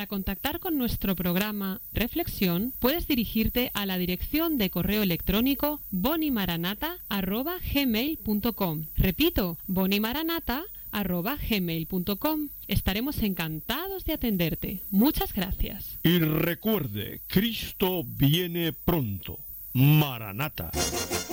Para contactar con nuestro programa Reflexión, puedes dirigirte a la dirección de correo electrónico bonimaranata@gmail.com. Repito, bonimaranata@gmail.com. Estaremos encantados de atenderte. Muchas gracias. Y recuerde, Cristo viene pronto. Maranata.